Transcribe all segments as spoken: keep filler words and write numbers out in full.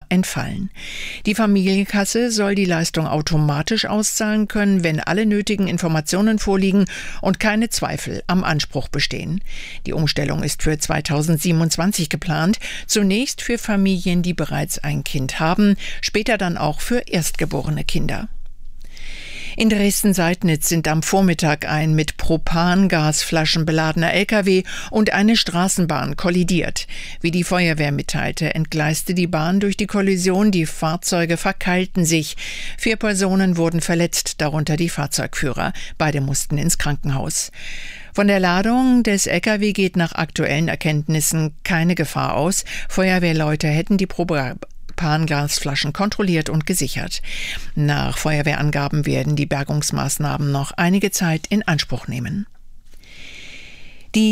entfallen. Die Familienkasse soll die Leistung automatisch auszahlen können, wenn alle nötigen Informationen vorliegen und keine Zweifel am Anspruch bestehen. Die Umstellung ist für zweitausendsiebenundzwanzig geplant, zunächst für Familien, die bereits ein Kind haben, später dann auch für erstgeborene Kinder. In Dresden-Seidnitz sind am Vormittag ein mit Propangasflaschen beladener L K W und eine Straßenbahn kollidiert. Wie die Feuerwehr mitteilte, entgleiste die Bahn durch die Kollision, die Fahrzeuge verkeilten sich. Vier Personen wurden verletzt, darunter die Fahrzeugführer. Beide mussten ins Krankenhaus. Von der Ladung des L K W geht nach aktuellen Erkenntnissen keine Gefahr aus. Feuerwehrleute hätten die Probe Propangasflaschen kontrolliert und gesichert. Nach Feuerwehrangaben werden die Bergungsmaßnahmen noch einige Zeit in Anspruch nehmen. Die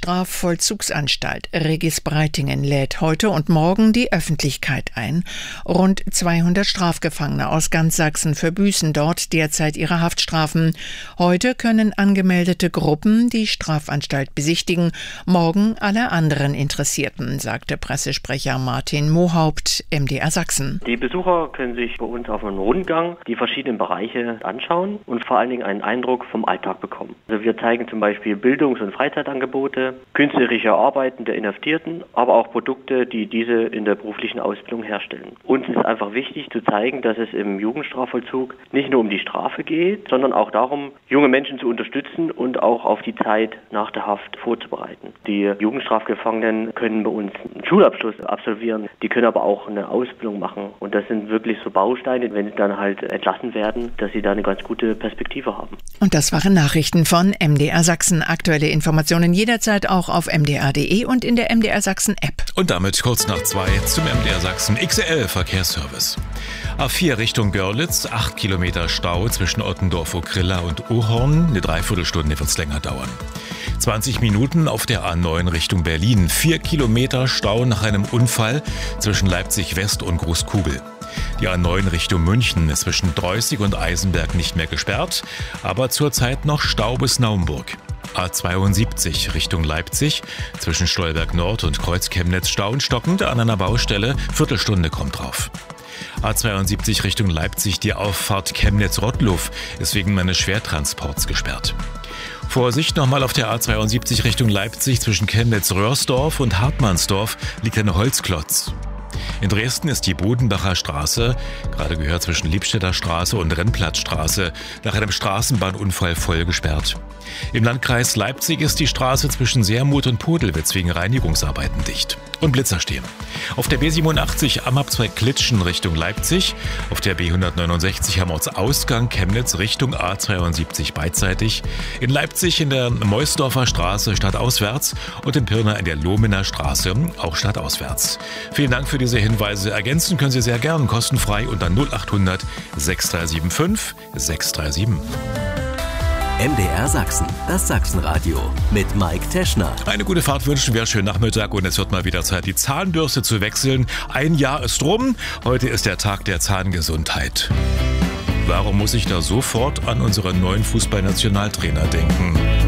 Jugendstrafvollzugsanstalt Regis Breitingen lädt heute und morgen die Öffentlichkeit ein. Rund zweihundert Strafgefangene aus ganz Sachsen verbüßen dort derzeit ihre Haftstrafen. Heute können angemeldete Gruppen die Strafanstalt besichtigen, morgen alle anderen Interessierten, sagte Pressesprecher Martin Mohaupt, M D R Sachsen. Die Besucher können sich bei uns auf einem Rundgang die verschiedenen Bereiche anschauen und vor allen Dingen einen Eindruck vom Alltag bekommen. Also wir zeigen zum Beispiel Bildungs- und Freizeit Angebote, künstlerische Arbeiten der Inhaftierten, aber auch Produkte, die diese in der beruflichen Ausbildung herstellen. Uns ist einfach wichtig zu zeigen, dass es im Jugendstrafvollzug nicht nur um die Strafe geht, sondern auch darum, junge Menschen zu unterstützen und auch auf die Zeit nach der Haft vorzubereiten. Die Jugendstrafgefangenen können bei uns einen Schulabschluss absolvieren, die können aber auch eine Ausbildung machen und das sind wirklich so Bausteine, wenn sie dann halt entlassen werden, dass sie da eine ganz gute Perspektive haben. Und das waren Nachrichten von M D R Sachsen. Aktuelle Informationen jederzeit auch auf m d r punkt d e und in der M D R Sachsen App. Und damit kurz nach zwei zum M D R Sachsen X L Verkehrsservice. A vier Richtung Görlitz, acht Kilometer Stau zwischen Ottendorf-Okrilla und Uhorn. Eine Dreiviertelstunde wird es länger dauern. zwanzig Minuten auf der A neun Richtung Berlin. vier Kilometer Stau nach einem Unfall zwischen Leipzig West und Großkugel. Die A neun Richtung München ist zwischen Dreußig und Eisenberg nicht mehr gesperrt, aber zurzeit noch Stau bis Naumburg. A zweiundsiebzig Richtung Leipzig, zwischen Stolberg Nord und Kreuz-Chemnitz Stau und stockend an einer Baustelle, Viertelstunde kommt drauf. A zweiundsiebzig Richtung Leipzig, die Auffahrt Chemnitz-Rottluff ist wegen eines Schwertransports gesperrt. Vorsicht nochmal auf der A zweiundsiebzig Richtung Leipzig, zwischen Chemnitz-Röhrsdorf und Hartmannsdorf liegt ein Holzklotz. In Dresden ist die Bodenbacher Straße, gerade gehört zwischen Liebstädter Straße und Rennplatzstraße, nach einem Straßenbahnunfall voll gesperrt. Im Landkreis Leipzig ist die Straße zwischen Sermuth und Podelwitz wegen Reinigungsarbeiten dicht. Und Blitzer stehen. Auf der B siebenundachtzig am Abzweig Klitschen Richtung Leipzig, auf der B hundertneunundsechzig am Ortsausgang Chemnitz Richtung A zweiundsiebzig beidseitig, in Leipzig in der Meusdorfer Straße stadtauswärts und in Pirna in der Lohmener Straße auch stadtauswärts. Vielen Dank für diese Hinweise. Ergänzen können Sie sehr gern kostenfrei unter null acht hundert sechs drei sieben fünf sechs drei sieben. M D R Sachsen, das Sachsenradio mit Mike Teschner. Eine gute Fahrt wünschen wir, schönen Nachmittag und es wird mal wieder Zeit, die Zahnbürste zu wechseln. Ein Jahr ist rum, heute ist der Tag der Zahngesundheit. Warum muss ich da sofort an unseren neuen Fußballnationaltrainer denken?